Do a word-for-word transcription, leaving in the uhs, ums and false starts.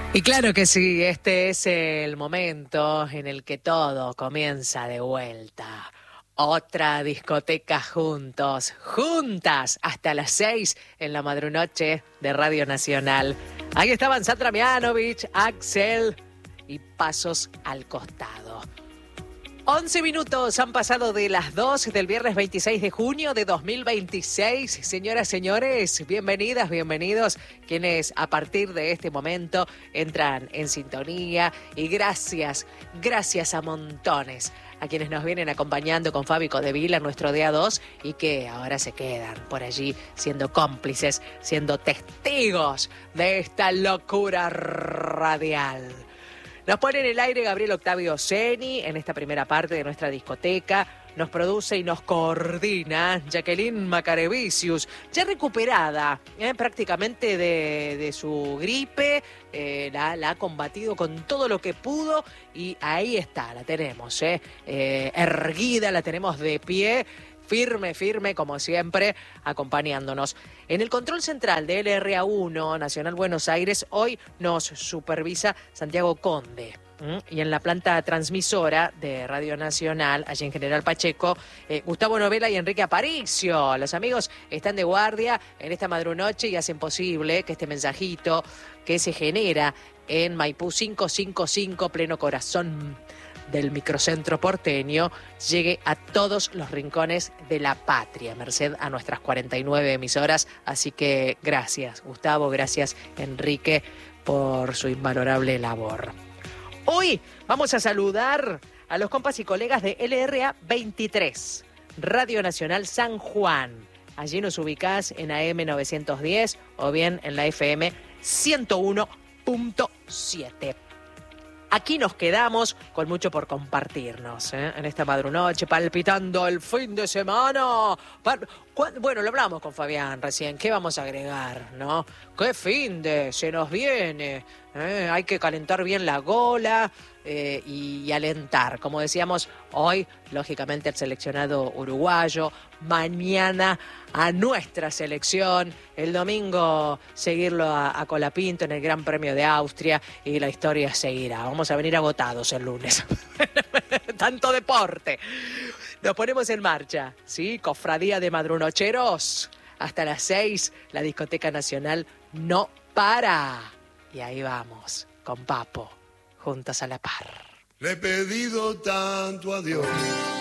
Y claro que sí, este es el momento en el que todo comienza de vuelta. Otra discoteca juntos, juntas, hasta las seis en la madrunoche de Radio Nacional. Ahí estaban Sandra Mianovich, Axel y Pasos al Costado. once minutos han pasado de las dos del viernes veintiséis de junio de dos mil veintiséis. Señoras, señores, bienvenidas, bienvenidos quienes a partir de este momento entran en sintonía. Y gracias, gracias a montones a quienes nos vienen acompañando con Fabi Codevila en nuestro día dos y que ahora se quedan por allí siendo cómplices, siendo testigos de esta locura radial. Nos pone en el aire Gabriel Octavio Ceni en esta primera parte de nuestra discoteca. Nos produce y nos coordina Jacqueline Macarevicius, ya recuperada eh, prácticamente de, de su gripe. Eh, la, la ha combatido con todo lo que pudo y ahí está, la tenemos, eh, eh, erguida, la tenemos de pie. Firme, firme, como siempre, acompañándonos. En el control central de L R A uno, Nacional Buenos Aires, hoy nos supervisa Santiago Conde. ¿Mm? Y en la planta transmisora de Radio Nacional, allí en General Pacheco, eh, Gustavo Novela y Enrique Aparicio. Los amigos están de guardia en esta madrunoche y hacen posible que este mensajito que se genera en Maipú quinientos cincuenta y cinco, pleno corazón del microcentro porteño, llegue a todos los rincones de la patria, merced a nuestras cuarenta y nueve emisoras. Así que gracias, Gustavo, gracias, Enrique, por su invalorable labor. Hoy vamos a saludar a los compas y colegas de L R A veintitrés, Radio Nacional San Juan. Allí nos ubicás en A M novecientos diez o bien en la F M ciento uno punto siete. Aquí nos quedamos con mucho por compartirnos, ¿eh? En esta madrunoche, palpitando el fin de semana. Bueno, lo hablamos con Fabián recién. ¿Qué vamos a agregar, no? ¿Qué fin de se nos viene? ¿Eh? Hay que calentar bien la gola eh, y, y alentar. Como decíamos, hoy, lógicamente, el seleccionado uruguayo. Mañana a nuestra selección. El domingo seguirlo a, a Colapinto en el Gran Premio de Austria y la historia seguirá. Vamos a venir agotados el lunes. Tanto deporte. Nos ponemos en marcha, ¿sí? Cofradía de madrunocheros. Hasta las seis, la discoteca nacional no para. Y ahí vamos, con Papo, juntos a la par. Le he pedido tanto a Dios